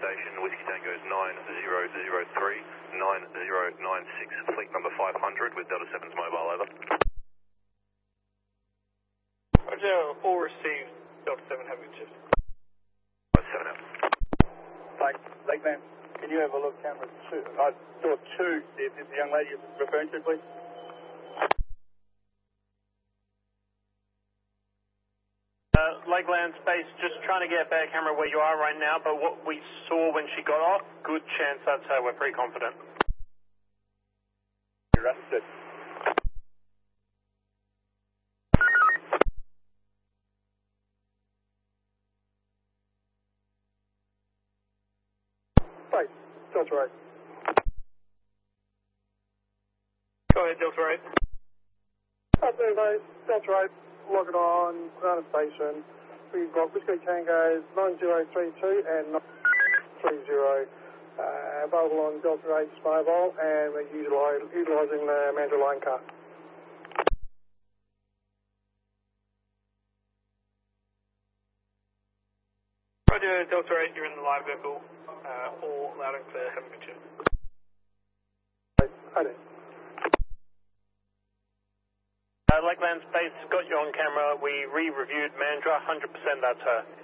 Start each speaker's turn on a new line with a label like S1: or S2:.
S1: station, Whiskey Tango is 9003, 9096, fleet number 500 with Delta 7's mobile, over.
S2: Roger, all received, Delta 7 having shift.
S1: 7 out.
S3: Lakeland, can you have a look, camera 2, door 2, is the young lady you're referring to, please?
S2: Lakeland Space, just trying to get a better camera where you are right now, but what we saw when she got off, good chance that's her, we're pretty confident.
S3: Understood. Right, Delta 8.
S2: Go ahead, Delta 8.
S3: Delta 8, log it on, ground station. We've got Whiskey Tango 9032 and 930 available on Delta 8's mobile, and we're utilising the Mandurah line car.
S2: Roger, Delta 8, you're in the live vehicle, all loud and clear, having a shift.
S3: Hi there.
S2: Lakeland Space, got you on camera, we re-reviewed Mandurah, 100% that's her.